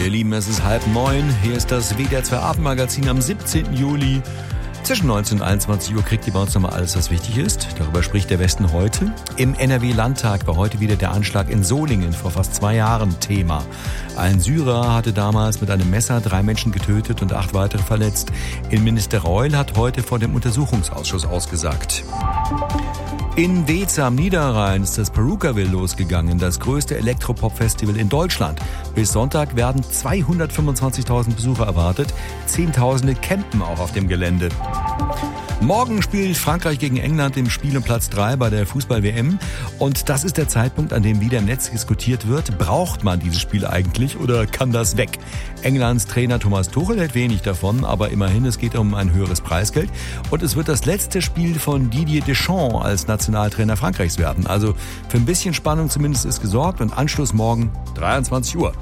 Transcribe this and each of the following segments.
ihr Lieben, es ist 8:30. Hier ist das WDR 2 Abendmagazin am 17. Juli. Zwischen 19 und 21 Uhr kriegt ihr bei uns nochmal alles, was wichtig ist. Darüber spricht der Westen heute. Im NRW-Landtag war heute wieder der Anschlag in Solingen vor fast 2 Jahren Thema. Ein Syrer hatte damals mit einem Messer 3 Menschen getötet und 8 weitere verletzt. Innenminister Reul hat heute vor dem Untersuchungsausschuss ausgesagt. In Weeze am Niederrhein ist das Perukaville losgegangen, das größte Elektropop-Festival in Deutschland. Bis Sonntag werden 225.000 Besucher erwartet. Zehntausende campen auch auf dem Gelände. Morgen spielt Frankreich gegen England im Spiel um Platz 3 bei der Fußball-WM. Und das ist der Zeitpunkt, an dem wieder im Netz diskutiert wird, braucht man dieses Spiel eigentlich oder kann das weg? Englands Trainer Thomas Tuchel hält wenig davon, aber immerhin, es geht um ein höheres Preisgeld. Und es wird das letzte Spiel von Didier Deschamps als Nationaltrainer Frankreichs werden. Also für ein bisschen Spannung zumindest ist gesorgt und Anschluss morgen 23 Uhr.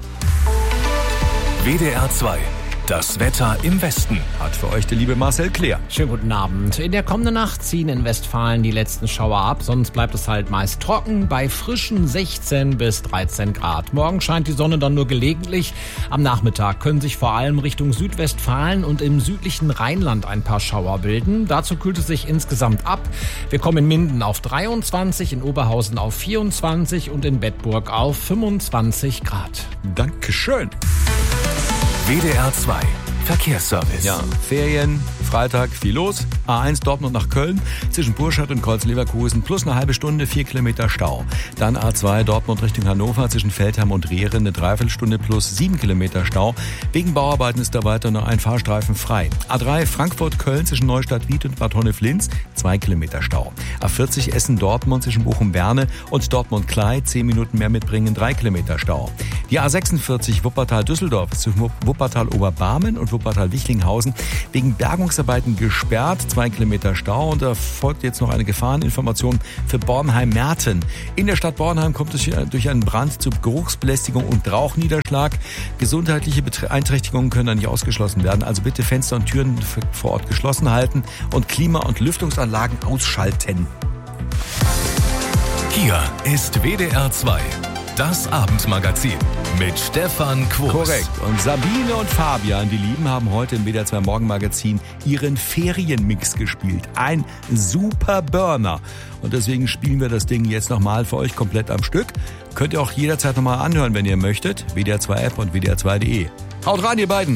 WDR 2. Das Wetter im Westen Hat für euch der liebe Marcel Kleer. Schönen guten Abend. In der kommenden Nacht ziehen in Westfalen die letzten Schauer ab, sonst bleibt es halt meist trocken bei frischen 16 bis 13 Grad. Morgen scheint die Sonne dann nur gelegentlich. Am Nachmittag können sich vor allem Richtung Südwestfalen und im südlichen Rheinland ein paar Schauer bilden. Dazu kühlt es sich insgesamt ab. Wir kommen in Minden auf 23, in Oberhausen auf 24 und in Bedburg auf 25 Grad. Dankeschön. WDR 2 Verkehrsservice. Ja, Ferien, Freitag, viel los. A1 Dortmund nach Köln, zwischen Burscheid und Kreuz-Leverkusen, plus eine halbe Stunde, 4 Kilometer Stau. Dann A2 Dortmund Richtung Hannover, zwischen Feldheim und Rehren, eine Dreiviertelstunde plus 7 Kilometer Stau. Wegen Bauarbeiten ist da weiter noch ein Fahrstreifen frei. A3 Frankfurt-Köln zwischen Neustadt-Wied und Bad Honnef-Linz, 2 Kilometer Stau. A40 Essen-Dortmund zwischen Bochum-Berne und Dortmund-Klei, 10 Minuten mehr mitbringen, 3 Kilometer Stau. Die A46 Wuppertal-Düsseldorf zwischen Wuppertal-Oberbarmen und Wuppertal-Wichlinghausen wegen Bergungsarbeiten gesperrt, 2 Kilometer Stau, und da folgt jetzt noch eine Gefahreninformation für Bornheim-Merten. In der Stadt Bornheim kommt es durch einen Brand zu Geruchsbelästigung und Rauchniederschlag. Gesundheitliche Beeinträchtigungen können da nicht ausgeschlossen werden, also bitte Fenster und Türen vor Ort geschlossen halten und Klima- und Lüftungsanlagen ausschalten. Hier ist WDR 2. Das Abendmagazin mit Stefan Quos. Korrekt. Und Sabine und Fabian, die Lieben, haben heute im WDR 2 Morgenmagazin ihren Ferienmix gespielt. Ein super Burner. Und deswegen spielen wir das Ding jetzt nochmal für euch komplett am Stück. Könnt ihr auch jederzeit nochmal anhören, wenn ihr möchtet. WDR 2 App und WDR2.de. Haut rein, ihr beiden.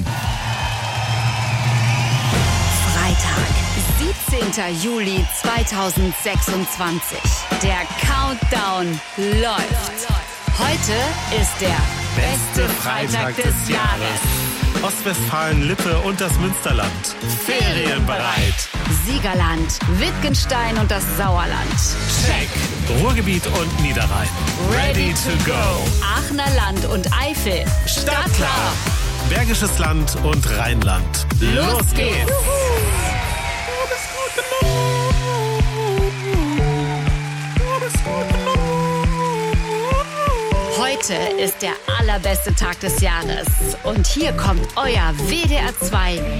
Freitag, 17. Juli 2026. Der Countdown läuft. Heute ist der beste Freitag des Jahres. Ostwestfalen-Lippe und das Münsterland. Ferienbereit. Siegerland, Wittgenstein und das Sauerland. Check. Ruhrgebiet und Niederrhein. Ready to go. Aachener Land und Eifel. Startklar. Bergisches Land und Rheinland. Los geht's. Heute ist der allerbeste Tag des Jahres. Und hier kommt euer WDR 2